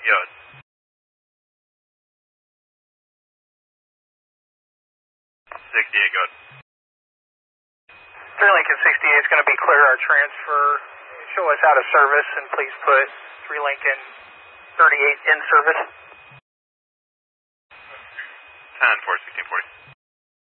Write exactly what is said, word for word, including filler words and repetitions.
Good. sixty-eight, good. three Lincoln sixty-eight is going to be clear our transfer. Show us out of service and please put three Lincoln thirty-eight in service. ten four, sixteen forty.